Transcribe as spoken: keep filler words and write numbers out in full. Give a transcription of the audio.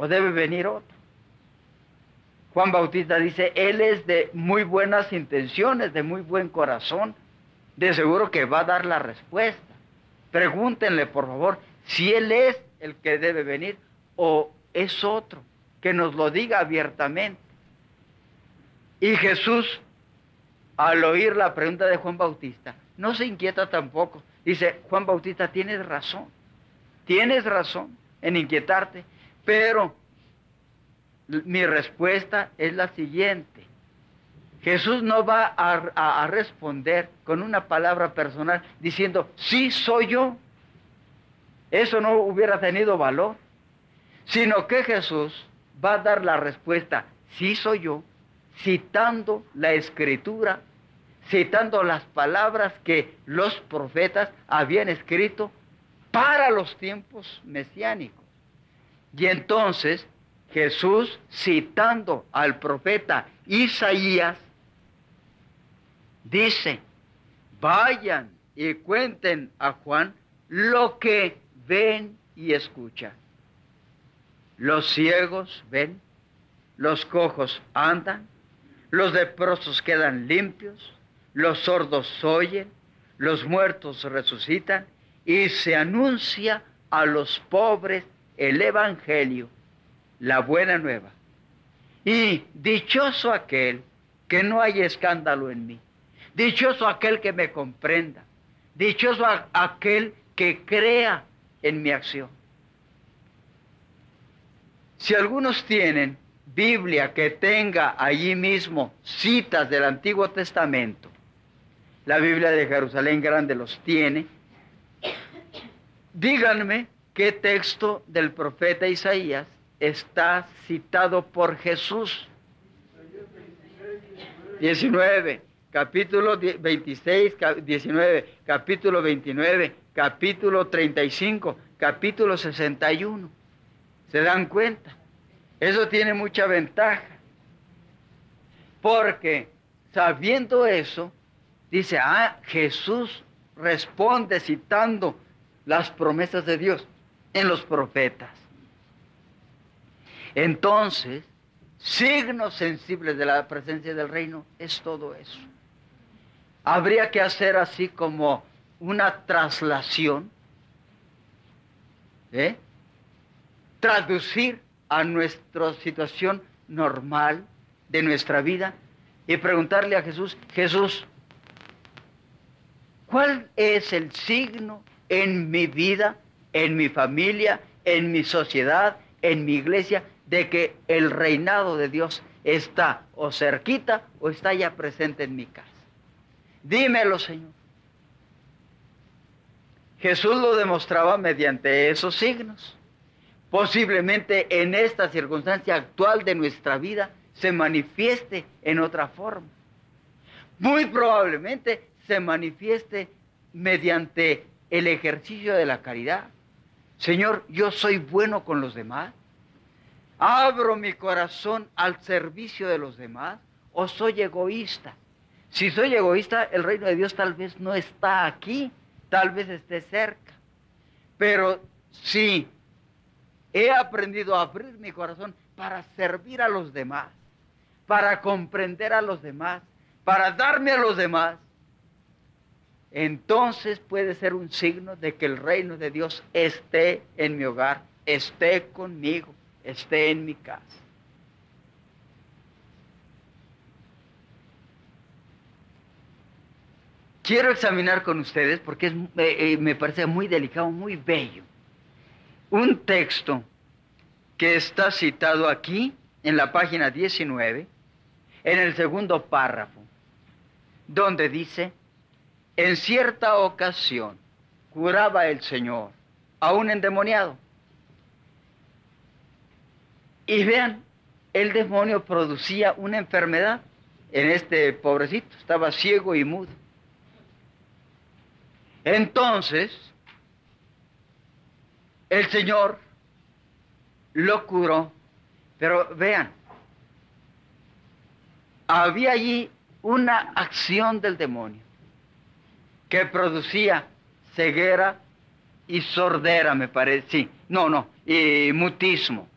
o debe venir otro? Juan Bautista dice, él es de muy buenas intenciones, de muy buen corazón, de seguro que va a dar la respuesta. Pregúntenle, por favor, si él es el que debe venir o es otro, que nos lo diga abiertamente. Y Jesús, al oír la pregunta de Juan Bautista, no se inquieta tampoco. Dice, Juan Bautista, tienes razón, tienes razón en inquietarte, pero mi respuesta es la siguiente. Jesús no va a, a, a responder con una palabra personal diciendo, sí soy yo. Eso no hubiera tenido valor. Sino que Jesús va a dar la respuesta, sí soy yo, citando la Escritura, citando las palabras que los profetas habían escrito para los tiempos mesiánicos. Y entonces Jesús, citando al profeta Isaías, dice, vayan y cuenten a Juan lo que ven y escuchan. Los ciegos ven, los cojos andan, los leprosos quedan limpios, los sordos oyen, los muertos resucitan, y se anuncia a los pobres el evangelio, la buena nueva. Y dichoso aquel que no haya escándalo en mí, dichoso aquel que me comprenda, dichoso a, aquel que crea en mi acción. Si algunos tienen Biblia que tenga allí mismo citas del Antiguo Testamento, la Biblia de Jerusalén Grande los tiene, díganme qué texto del profeta Isaías está citado por Jesús. diecinueve, capítulo veintiséis, diecinueve, capítulo veintinueve, capítulo treinta y cinco, capítulo sesenta y uno. ¿Se dan cuenta? Eso tiene mucha ventaja. Porque sabiendo eso, dice, ah, Jesús responde citando las promesas de Dios en los profetas. Entonces, signos sensibles de la presencia del reino es todo eso. Habría que hacer así como una traslación, ¿eh? Traducir a nuestra situación normal de nuestra vida y preguntarle a Jesús, Jesús, ¿cuál es el signo en mi vida, en mi familia, en mi sociedad, en mi iglesia, de que el reinado de Dios está o cerquita o está ya presente en mi casa? Dímelo, Señor. Jesús lo demostraba mediante esos signos. Posiblemente en esta circunstancia actual de nuestra vida se manifieste en otra forma. Muy probablemente se manifieste mediante el ejercicio de la caridad. Señor, yo soy bueno con los demás. ¿Abro mi corazón al servicio de los demás o soy egoísta? Si soy egoísta, el reino de Dios tal vez no está aquí, tal vez esté cerca. Pero si he aprendido a abrir mi corazón para servir a los demás, para comprender a los demás, para darme a los demás, entonces puede ser un signo de que el reino de Dios esté en mi hogar, esté conmigo, esté en mi casa. Quiero examinar con ustedes, porque es, eh, me parece muy delicado, muy bello, un texto que está citado aquí en la página diecinueve, en el segundo párrafo, donde dice, en cierta ocasión curaba el Señor a un endemoniado. Y vean, el demonio producía una enfermedad en este pobrecito, estaba ciego y mudo. Entonces, el Señor lo curó, pero vean, había allí una acción del demonio que producía ceguera y sordera, me parece, sí, no, no, y mutismo.